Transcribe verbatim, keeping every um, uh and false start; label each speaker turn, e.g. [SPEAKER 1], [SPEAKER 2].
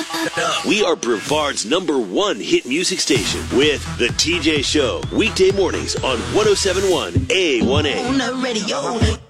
[SPEAKER 1] We are Brevard's number one hit music station with The T J Show. Weekday mornings on one oh seven point one A one A.
[SPEAKER 2] On the radio.